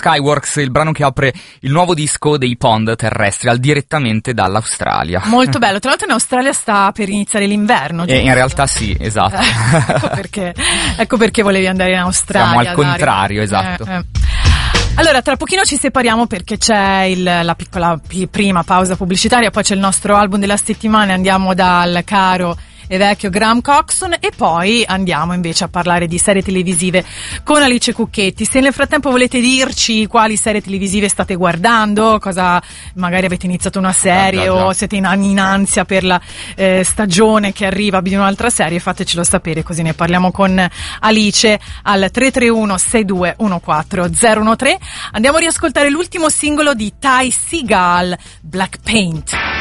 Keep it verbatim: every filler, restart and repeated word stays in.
Skyworks, il brano che apre il nuovo disco dei Pond Terrestrial direttamente dall'Australia. Molto bello, tra l'altro in Australia sta per iniziare l'inverno, giusto? E in realtà sì, esatto. ecco, perché, ecco perché volevi andare in Australia. Siamo al Dario. contrario, esatto. Eh, eh. Allora, tra pochino ci separiamo perché c'è il, la piccola p- prima pausa pubblicitaria, poi c'è il nostro album della settimana, andiamo dal caro e vecchio Graham Coxon e poi andiamo invece a parlare di serie televisive con Alice Cucchetti. Se nel frattempo volete dirci quali serie televisive state guardando, cosa magari avete iniziato una serie già, già. o siete in, in ansia per la eh, stagione che arriva di un'altra serie, fatecelo sapere così ne parliamo con Alice al tre tre uno sei due uno quattro zero uno tre. Andiamo a riascoltare l'ultimo singolo di Ty Segall, Black Paint.